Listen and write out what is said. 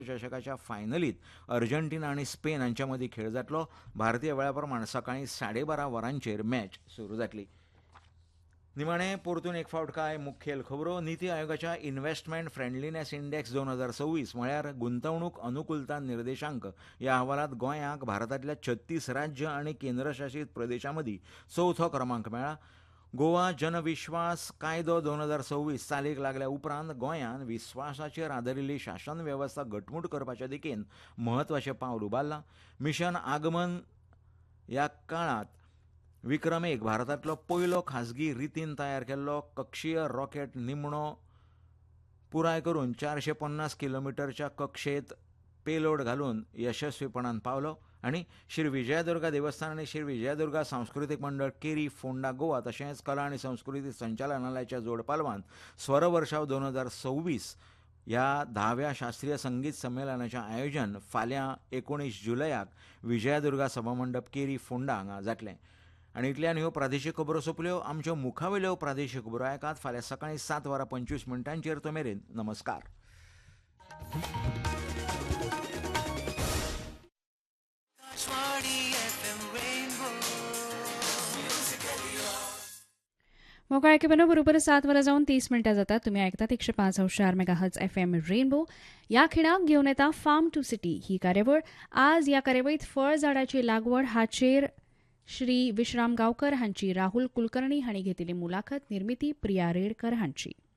चषकाच्या फायनलीत Argentina आणि Spain हांच्या मदीं खेळ जातलो. भारतीय वेळाप्रमाण सकाळीं 12:30 वरांचेर मॅच सुरू जातली. निमाणे परतून एक फावट कांय मुखेल खबरो. निती आयोगाच्या इन्व्हेस्टमेंट फ्रेंडलीनेस इंडेक्स 2026 म्हळ्यार गुंतवणूक अनुकूलता निर्देशांक ह्या अहवालांत गोंयाक भारतांतल्या 36 राज्य आनी केंद्रशासीत प्रदेशां मदीं चवथो क्रमांक मेळ्ळा. गोवा जनविश्वास कायदो 2026 चालीक लागल्या उपरांत गोंयांत विस्वासाचेर आदारिल्ली शासन वेवस्था घटमूट करपाचे दिकेन म्हत्वाचें पावल उबारलां. मिशन आगमन ह्या काळांत विक्रम एक भारतांतलो पयलो खाजगी रितीन तयार केल्लो कक्षीय रॉकेट निमणो पुराय करून 450 किलोमिटरच्या कक्षेत पेलोड घालून यशस्वीपणान पावलो. आनी श्री विजयादुर्गा देवस्थान आनी श्री विजयादुर्गा सांस्कृतीक मंडळ केरी फोंडा गोवा तशेंच कला आनी संस्कृती संचालनालयाच्या जोड पालवान स्वर वर्षाव 2026 ह्या 10व्या शास्त्रीय संगीत संमेलनाचें आयोजन फाल्यां 19 जुलयाक विजयादुर्गा सभामंडप केरी फोंडा हांगा जातलें. आनी इतल्यान ह्यो प्रादेशीक खबरो सोंपल्यो. आमच्यो मुखावेल्यो प्रादेशीक खबरो आयकात फाल्यां सकाळीं 7:25 तो मेरेन. नमस्कार. मोकळ्या ऐकपणा बरोबर 7:30 जातात. तुम्ही ऐकतात 105.4 मेगाहर्ट्झ FM रेनबो. या खिणाक घेऊन येता फार्म टू सिटी ही कार्यावळ. आज ह्या कार्यावळीत फळ झाडाची लागवड हाचेर श्री विश्राम गांवकर हांची राहुल कुलकर्णी हांणी घेतिल्ली मुलाखत. निर्मिती प्रिया रेडकर हांची.